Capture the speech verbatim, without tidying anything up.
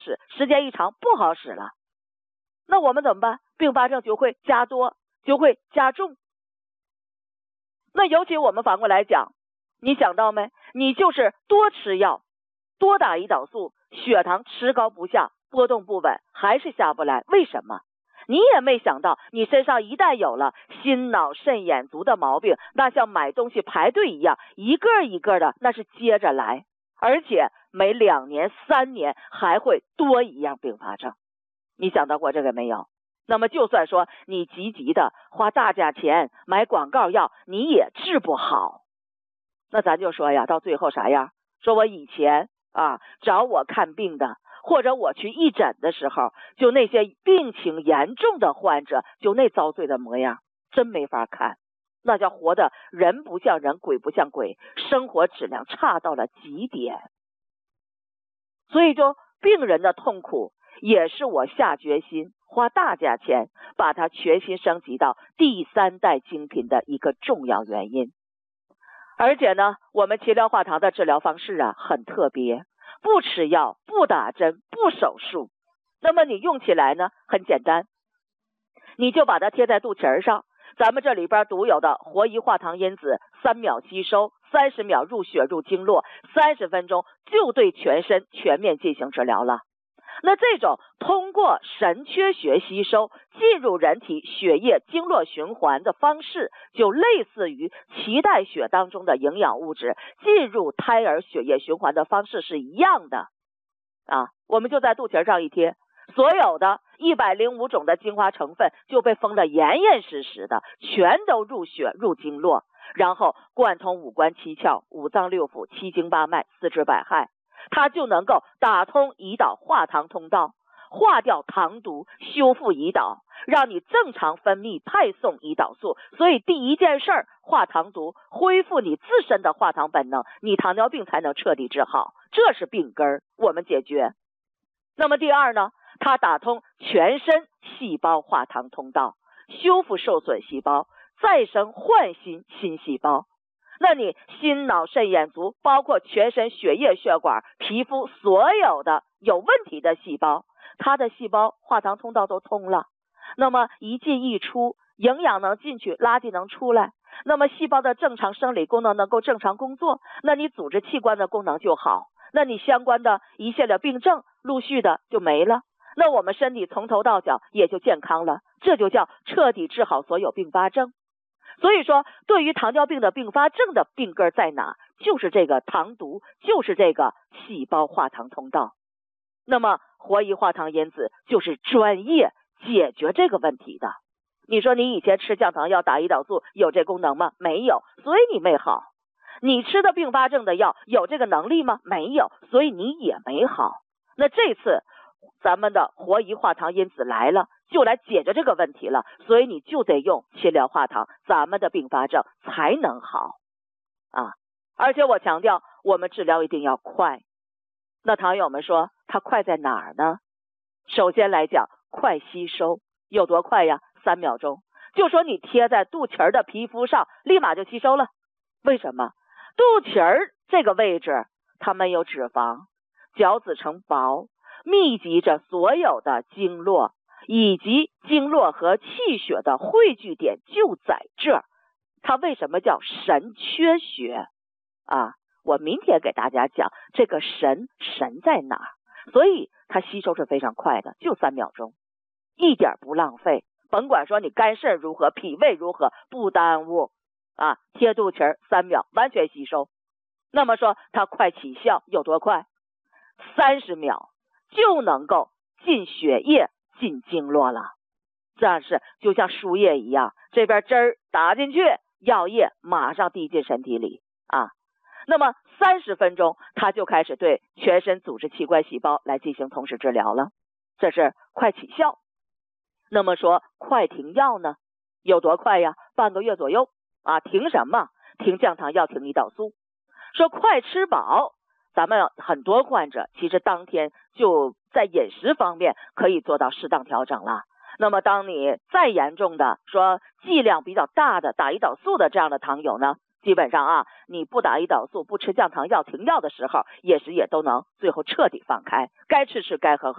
使，时间一长不好使了。那我们怎么办？并发症就会加多，就会加重。那尤其我们反过来讲，你想到没？你就是多吃药，多打胰岛素，血糖持高不下，波动不稳，还是下不来。为什么？你也没想到，你身上一旦有了心脑肾眼足的毛病，那像买东西排队一样，一个一个的，那是接着来，而且每两年三年还会多一样并发症。你想到过这个没有？那么就算说你积极的花大价钱买广告药，你也治不好。那咱就说呀，到最后啥样？说我以前啊找我看病的，或者我去义诊的时候，就那些病情严重的患者，就那遭罪的模样，真没法看。那叫活的人不像人，鬼不像鬼，生活质量差到了极点。所以说病人的痛苦也是我下决心花大价钱把它全新升级到第三代精品的一个重要原因。而且呢，我们齐疗化糖的治疗方式啊很特别，不吃药，不打针，不手术。那么你用起来呢很简单，你就把它贴在肚脐上，咱们这里边独有的活胰化糖因子三秒吸收，三十秒入血入经络，三十分钟就对全身全面进行治疗了。那这种通过神阙穴吸收进入人体血液经络循环的方式，就类似于脐带血当中的营养物质进入胎儿血液循环的方式是一样的啊。我们就在肚脐上一贴，所有的一百零五种的精华成分就被封得严严实实的，全都入血入经络，然后贯通五官七窍、五脏六腑、七经八脉、四肢百骸，它就能够打通胰岛化糖通道，化掉糖毒，修复胰岛，让你正常分泌派送胰岛素。所以第一件事儿，化糖毒，恢复你自身的化糖本能，你糖尿病才能彻底治好，这是病根儿，我们解决。那么第二呢，它打通全身细胞化糖通道，修复受损细胞，再生焕新新细胞。那你心脑肾眼足，包括全身血液血管、皮肤所有的有问题的细胞，它的细胞化糖通道都通了，那么一进一出，营养能进去，垃圾能出来，那么细胞的正常生理功能能够正常工作，那你组织器官的功能就好，那你相关的一系列病症陆续的就没了，那我们身体从头到脚也就健康了，这就叫彻底治好所有并发症。所以说，对于糖尿病的并发症的病根在哪？就是这个糖毒，就是这个细胞化糖通道。那么活胰化糖因子就是专业解决这个问题的。你说你以前吃降糖药打胰岛素有这功能吗？没有，所以你没好。你吃的并发症的药有这个能力吗？没有，所以你也没好。那这次咱们的活胰化糖因子来了，就来解决这个问题了，所以你就得用齐疗化糖，咱们的并发症才能好啊！而且我强调，我们治疗一定要快。那糖友们说，它快在哪儿呢？首先来讲，快吸收，有多快呀？三秒钟，就说你贴在肚脐的皮肤上，立马就吸收了。为什么？肚脐这个位置它没有脂肪，角质层薄，密集着所有的经络，以及经络和气血的汇聚点就在这儿。它为什么叫神阙穴啊？我明天给大家讲这个神神在哪儿。所以它吸收是非常快的，就三秒钟，一点不浪费。甭管说你肝肾如何，脾胃如何，不耽误啊！贴肚脐三秒完全吸收。那么说它快起效有多快？三十秒就能够进血液进经络了，这样是就像输液一样，这边针儿打进去，药液马上递进身体里啊。那么三十分钟它就开始对全身组织器官细胞来进行同时治疗了，这是快起效。那么说快停药呢？有多快呀？半个月左右啊。停什么？停降糖药，停胰岛素。说快吃饱，咱们很多患者其实当天就在饮食方面可以做到适当调整了。那么当你再严重的说剂量比较大的打胰岛素的这样的糖友呢，基本上啊，你不打胰岛素，不吃降糖药，停药的时候，也是也都能最后彻底放开，该吃吃，该喝喝。